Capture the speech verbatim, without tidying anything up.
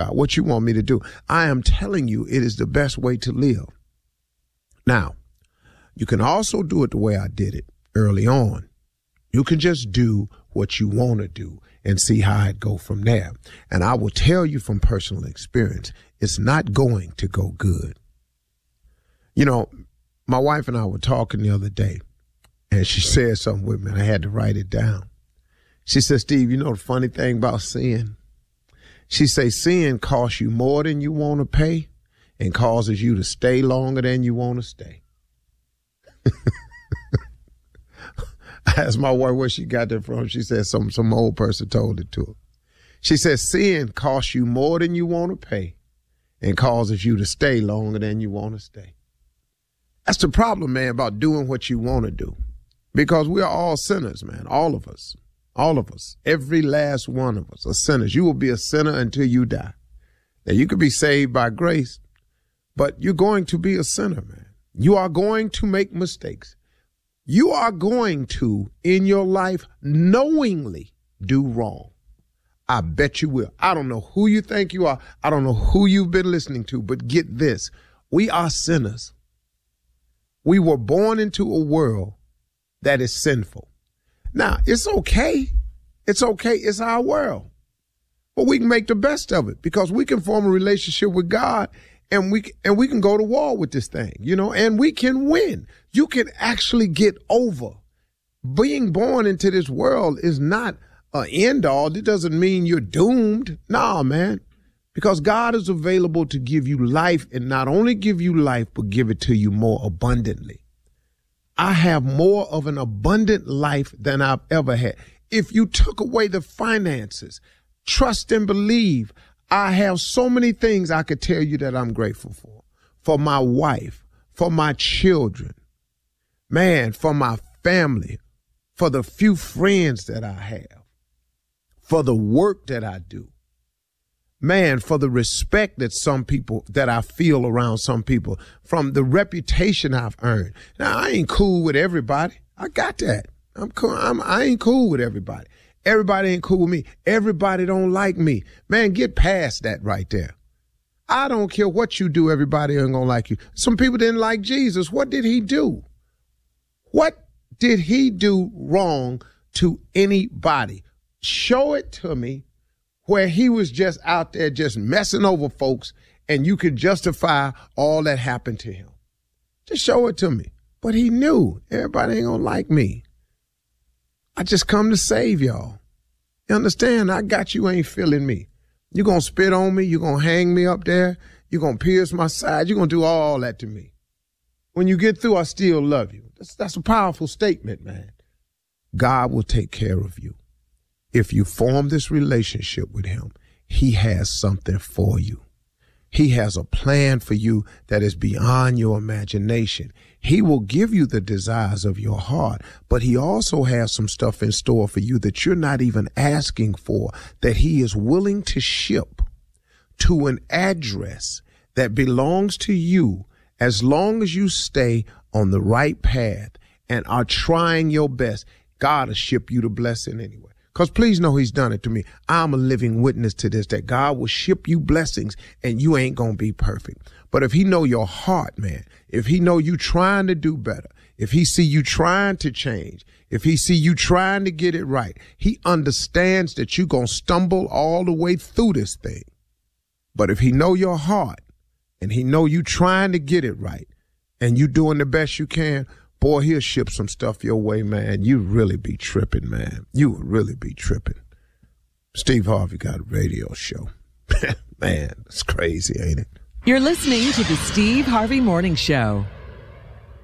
God? What you want me to do? I am telling you, it is the best way to live. Now, you can also do it the way I did it early on. You can just do what you want to do and see how it go from there. And I will tell you from personal experience, it's not going to go good. You know, my wife and I were talking the other day, and she said something with me, and I had to write it down. She said, Steve, you know the funny thing about sin? She said, sin costs you more than you want to pay and causes you to stay longer than you want to stay. I asked my wife where she got that from. She said some, some old person told it to her. She said, sin costs you more than you want to pay and causes you to stay longer than you want to stay. That's the problem, man, about doing what you want to do. Because we are all sinners, man, all of us. All of us, every last one of us are sinners. You will be a sinner until you die. Now, you could be saved by grace, but you're going to be a sinner, man. You are going to make mistakes. You are going to, in your life, knowingly do wrong. I bet you will. I don't know who you think you are. I don't know who you've been listening to, but get this. We are sinners. We were born into a world that is sinful. Now, it's okay. It's okay. It's our world. But we can make the best of it because we can form a relationship with God and we and we can go to war with this thing, you know, and we can win. You can actually get over. Being born into this world is not an end all. It doesn't mean you're doomed. Nah, man, because God is available to give you life and not only give you life, but give it to you more abundantly. I have more of an abundant life than I've ever had. If you took away the finances, trust and believe, I have so many things I could tell you that I'm grateful for. For my wife, for my children, man, for my family, for the few friends that I have, for the work that I do. Man, for the respect that some people, that I feel around some people, from the reputation I've earned. Now, I ain't cool with everybody. I got that. I'm cool. I'm, I ain't cool with everybody. Everybody ain't cool with me. Everybody don't like me. Man, get past that right there. I don't care what you do. Everybody ain't gonna like you. Some people didn't like Jesus. What did he do? What did he do wrong to anybody? Show it to me. Where he was just out there just messing over folks and you could justify all that happened to him. Just show it to me. But he knew everybody ain't gonna like me. I just come to save y'all. You understand? I got you ain't feeling me. You're gonna spit on me. You're gonna hang me up there. You're gonna pierce my side. You're gonna do all that to me. When you get through, I still love you. That's, that's a powerful statement, man. God will take care of you. If you form this relationship with him, he has something for you. He has a plan for you that is beyond your imagination. He will give you the desires of your heart, but he also has some stuff in store for you that you're not even asking for, that he is willing to ship to an address that belongs to you as long as you stay on the right path and are trying your best. God will ship you the blessing anyway. Because please know he's done it to me. I'm a living witness to this, that God will ship you blessings and you ain't going to be perfect. But if he know your heart, man, if he know you trying to do better, if he see you trying to change, if he see you trying to get it right, he understands that you going to stumble all the way through this thing. But if he know your heart and he know you trying to get it right and you doing the best you can, boy, he'll ship some stuff your way, man. You really be tripping, man. You would really be tripping. Steve Harvey got a radio show. Man, it's crazy, ain't it? You're listening to the Steve Harvey Morning Show.